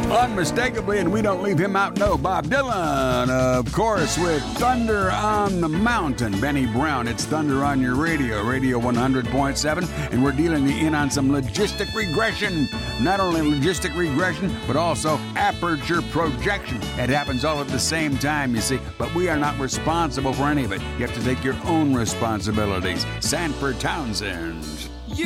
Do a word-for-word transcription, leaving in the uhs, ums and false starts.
Unmistakably, and we don't leave him out, no, Bob Dylan, of course, with Thunder on the Mountain. Benny Brown, it's Thunder on your radio, Radio one hundred point seven, and we're dealing in on some logistic regression. Not only logistic regression, but also aperture projection. It happens all at the same time, you see, but we are not responsible for any of it. You have to take your own responsibilities. Sanford Townsend.